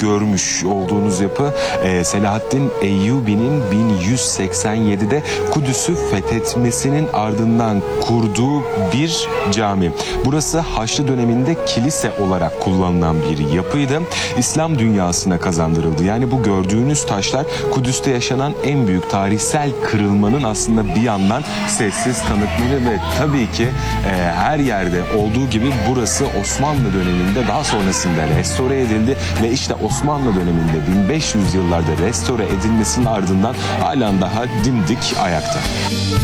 görmüş olduğunuz yapı Selahaddin Eyyubi'nin 1187'de Kudüs'ü fethetmesinin ardından kurduğu bir cami. Burası Haçlı döneminde kilise olarak kullanılan bir yapıydı. İslam dünyasına kazandırıldı. Yani bu gördüğünüz taşlar Kudüs'te yaşanan en büyük tarihsel kırılmanın aslında bir yandan sessiz tanıkları ve tabii ki her yerde olduğu gibi burası Osmanlı döneminde daha sonrasında restore edildi ve işte Osmanlı döneminde 1500 yıllarda restore edilmesinin ardından halen daha dimdik ayakta.